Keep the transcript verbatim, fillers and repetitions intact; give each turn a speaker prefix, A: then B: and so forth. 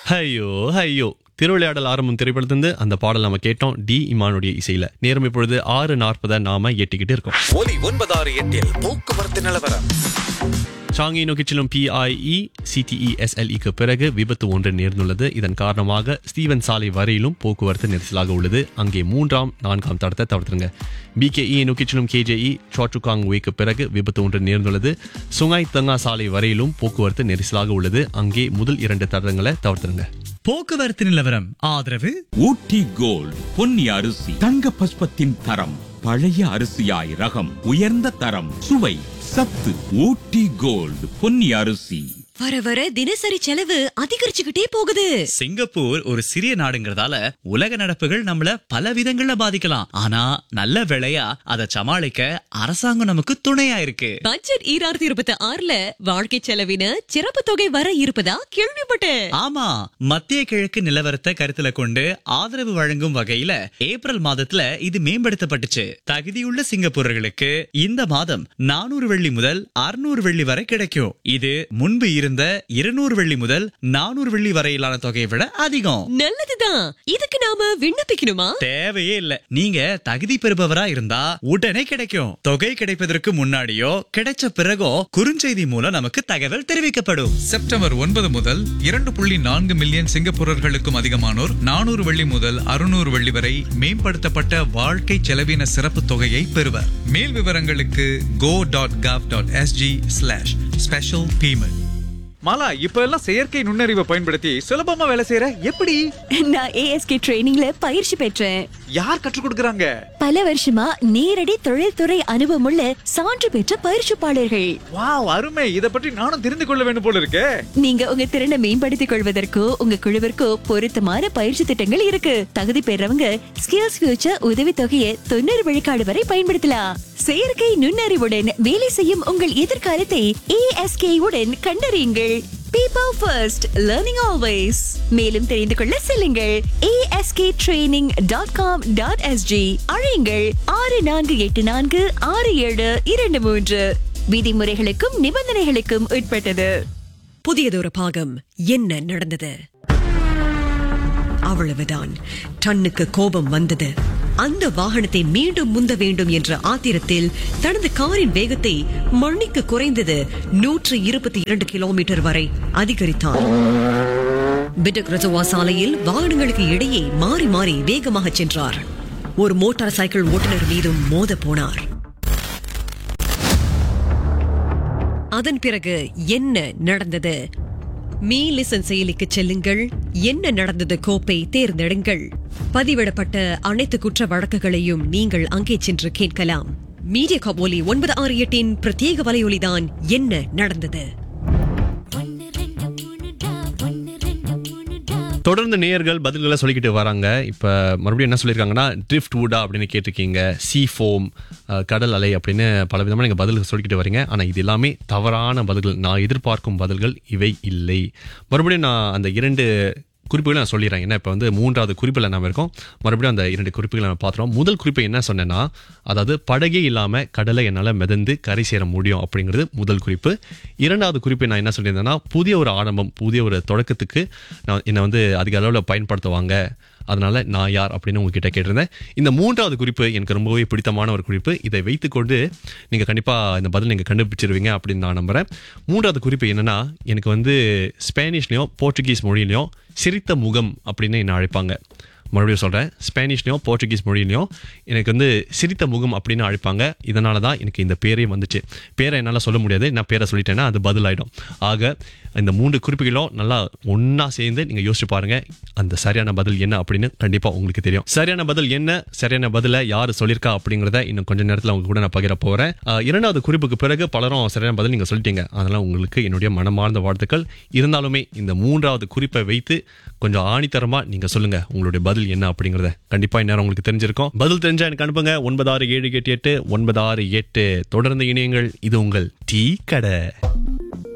A: ஐயோ ஐயோ திருவிளையாடல் ஆரம்பம் திரைப்படத்திலிருந்து அந்த பாடல் நம்ம கேட்டோம். டி இமானுடைய இசையில. நேரம் இப்பொழுது ஆறு நாற்பதை நாம எட்டிக்கிட்டு இருக்கோம்.
B: ஒலி ஒன்பதாறு எட்டில் போக்குவரத்து நிலவரம்.
A: சாங்கி நோக்கி செல்லும் பிஐஇ சிடிஇஎஸ்எல்இக்கு பிறகு விபத்து ஒன்று நேர்ந்துள்ளது. இதன் காரணமாக ஸ்டீவன் சாலை வரையிலும் போக்குவரத்து நெரிசலாக உள்ளது. அங்கே மூன்றாம் நான்காம் தடத்தை தவிர்த்துருங்க. பிகேஇ நோக்கி செல்லும் கேஜேஇ சாட்டுகாங் வேக்கு பிறகு விபத்து ஒன்று நேர்ந்துள்ளது. சுங்காய் தங்கா சாலை வரையிலும் போக்குவரத்து நெரிசலாக உள்ளது. அங்கே முதல் இரண்டு தடங்களை தவிர்த்துருங்க.
C: போக்குவரத்து நிலவரம் ஆதரவு
D: ஊட்டி கோல்ட் பொன்னி அரிசி தங்க பஸ்பத்தின் தரம். பழைய அரிசியாய் ரகம், உயர்ந்த தரம், சுவை, சத்து. ஊட்டி கோல்ட் பொன்னி அரிசி.
E: வர வர தினசரி செலவு அதிகரிச்சுக்கிட்டே போகுது.
C: சிங்கப்பூர் ஒரு சிறிய நாடுங்கிறதால உலக நடப்புகள் நம்மள பல விதங்கள்ல பாதிக்கலாம். ஆனா நல்ல வேளையா அதை சமாளிக்க அரசாங்கம் நமக்கு துணையா இருக்கு.
E: பட்ஜெட் ஈராயிரத்தி இருபத்தி ஆறுல வாழ்க்கை செலவின சிறப்பு தொகை வர இருப்பதா கேள்விப்பட்டேன்.
C: ஆமா, மத்திய கிழக்கு நிலவரத்தை கருத்துல கொண்டு ஆதரவு வழங்கும் வகையில ஏப்ரல் மாதத்துல இது மேம்படுத்தப்பட்டுச்சு. தகுதியுள்ள சிங்கப்பூரர்களுக்கு இந்த மாதம் நானூறு வெள்ளி முதல் அறுநூறு வெள்ளி வரை கிடைக்கும். இது முன்பு இருந்த இருநூறு வெள்ளி முதல் நானூறு வெள்ளி வரையிலான தொகையை விட அதிகம்.
E: நல்லதுதான். இதுக்கு நாம விண்ணப்பிக்கணுமா?
C: தேவையே இல்ல. நீங்க தகுதி பெறுபவரா இருந்தா உடனே கிடைக்கும். தொகை கிடைப்பதற்கு முன்னாடியோ கிடைச்ச பிறகோ குறுஞ்செய்தி மூலம் நமக்கு தகவல் தெரிவிக்கப்படும்.
F: செப்டம்பர் ஒன்பது முதல் இரண்டு புள்ளி நான்கு மில்லியன் சிங்கப்பூரர்களுக்கும் அதிகமானோர் நானூறு வெள்ளி முதல் அறுநூறு வெள்ளி வரை மேம்படுத்தப்பட்ட வாழ்க்கை செலவின சிறப்பு தொகையை பெறுவர். மேல் விவரங்களுக்கு go dot gov dot sg slash special payment.
G: Mala, இப்ப எல்லாம் செயற்கை நுண்ணறிவை பயன்படுத்தி சுலபமா வேலை செய்யற எப்படி?
E: நான் ஏஎஸ்கே ட்ரெய்னிங்ல பயிற்சி பெற்றேன்.
G: யார் கற்றுக் கொடுக்கறாங்க?
E: பல வருஷமா நேரடி தொழில்துறை அனுபவமுள்ள சான்று பெற்ற பயிற்சிப்பாளர்கள்.
G: வாவ், அருமை. இத பற்றி நானும் தெரிந்து கொள்ள வேண்டும் போல இருக்கே.
E: நீங்க உங்க திறனை மேம்படுத்திக் கொள்வதற்கோ உங்க குழுவிற்கோ பொருத்தமான பயிற்சி திட்டங்கள் இருக்கு. தகுதி பெறவங்க ஸ்கில்ஸ் ஃபியூச்சர் உதவி தொகையை தொண்ணூறு விழுக்காடு வரை பயன்படுத்தலாம். செயற்கை நுண்ணறிவுடன் வேலை செய்யும் உங்கள் எதிர்காலத்தை ஏஎஸ்கே உடன் கண்டறியுங்கள். People first, learning always. மேலும் தெரிந்து கொள்ள செல்லுங்கள் a s k training dot com dot s g. அழையுங்கள் ஆறு நான்கு எட்டு நான்கு ஆறு ஏழு இரண்டு மூன்று. விதிமுறைகளுக்கும் நிபந்தனைகளுக்கும் உட்பட்டது.
H: புதியதொரு பாகம். என்ன நடந்தது? அவ்வளவுதான். டன்னுக்கு கோபம் வந்தது. அந்த வாகனத்தை மீண்டும் முந்த வேண்டும் என்ற ஆத்திரத்தில் தனது காரின் வேகத்தை மணிக்கு குறைந்தது நூற்று இருபத்தி இரண்டு கிலோமீட்டர் வரை அதிகரித்தார். பிடக் ரஜவா சாலையில் வாகனங்களுக்கு இடையே மாறி மாறி வேகமாக சென்றார். ஒரு மோட்டார் சைக்கிள் ஓட்டுநர் மீதும் மோத போனார். அதன் பிறகு என்ன நடந்தது? மீ லிசன் செயலிக்கு செல்லுங்கள். என்ன நடந்தது கோப்பை தேர்ந்தெடுங்கள். பதிவிடப்பட்ட அனைத்து குற்ற வழக்குகளையும் நீங்கள் அங்கே சென்று கேட்கலாம். மீடியா காபோலி ஒன்பது ஆறு எட்டின் பிரத்யேக வலையொலிதான் என்ன நடந்தது.
A: தொடர்ந்து நேயர்கள் பதில்களை சொல்லிக்கிட்டு வராங்க. இப்போ மறுபடியும் என்ன சொல்லியிருக்காங்கன்னா, ட்ரிஃப்ட் வுடா அப்படின்னு கேட்டிருக்கீங்க, சீ ஃபோம், கடல் அலை அப்படின்னு பல விதமாக நீங்கள் பதில்கள் சொல்லிக்கிட்டு வரீங்க. ஆனால் இது எல்லாமே தவறான பதில்கள். நான் எதிர்பார்க்கும் பதில்கள் இவை இல்லை. மறுபடியும் நான் அந்த இரண்டு குறிப்புகளை நான் சொல்லிடுறேன். ஏன்னா இப்போ வந்து மூன்றாவது குறிப்பில் நம்ம இருக்கோம். மறுபடியும் அந்த இரண்டு குறிப்புகளை நம்ம பார்த்துறோம். முதல் குறிப்பை என்ன சொன்னேன்னா, அதாவது படகே இல்லாமல் கடலை என்னால் மிதந்து கரை சேர முடியும் அப்படிங்கிறது முதல் குறிப்பு. இரண்டாவது குறிப்பை நான் என்ன சொல்லியிருந்தேன்னா, புதிய ஒரு ஆரம்பம், புதிய ஒரு தொடக்கத்துக்கு நான் என்னை வந்து அதிக அளவில் பயன்படுத்துவாங்க, அதனால நான் யார் அப்படின்னு உங்ககிட்ட கேட்டிருந்தேன். இந்த மூன்றாவது குறிப்பு எனக்கு ரொம்பவே பிடித்தமான ஒரு குறிப்பு. இதை வைத்துக்கொண்டு நீங்கள் கண்டிப்பாக இந்த பதில் நீங்கள் கண்டுபிடிச்சிருவீங்க அப்படின்னு நான் நம்புகிறேன். மூன்றாவது குறிப்பு என்னென்னா, எனக்கு வந்து ஸ்பானிஷ்லேயும் போர்ச்சுகீஸ் மொழியிலையும் சிரித்த முகம் அப்படின்னு என்னை அழைப்பாங்க. மறுபடியும் சொல்கிறேன், ஸ்பானிஷ்லையும் போர்ச்சுகீஸ் மொழியிலையும் எனக்கு வந்து சிரித்த முகம் அப்படின்னு அழைப்பாங்க. இதனால தான் எனக்கு இந்த பேரே வந்துச்சு. பேரை என்னால் சொல்ல முடியாது, நான் பேரை சொல்லிட்டேன்னா அது பதிலாயிடும். ஆக இந்த மூன்று குறிப்புகளும் நல்லா ஒன்றா சேர்ந்து நீங்கள் யோசிச்சு பாருங்கள், அந்த சரியான பதில் என்ன அப்படின்னு கண்டிப்பாக உங்களுக்கு தெரியும். சரியான பதில் என்ன, சரியான பதிலை யார் சொல்லியிருக்கா அப்படிங்கிறத இன்னும் கொஞ்சம் நேரத்தில் அவங்க கூட நான் பகிர போகிறேன். இரண்டாவது குறிப்புக்கு பிறகு பலரும் சரியான பதில் நீங்கள் சொல்லிட்டீங்க. அதனால் உங்களுக்கு என்னுடைய மனமார்ந்த வாழ்த்துக்கள். இருந்தாலுமே இந்த மூன்றாவது குறிப்பை வைத்து கொஞ்சம் ஆணித்தரமாக நீங்கள் சொல்லுங்கள் உங்களுடைய பதில் என்ன அப்படிங்கறத. கண்டிப்பா இந்நேரம் உங்களுக்கு தெரிஞ்சிருக்கும். பதில் தெரிஞ்சா எனக்கு அனுப்புங்க. ஒன்பது ஆறு ஏழு எட்டு எட்டு ஒன்பது ஆறு எட்டு. தொடர்ந்து இணையங்கள். இது உங்கள் டீ கடை.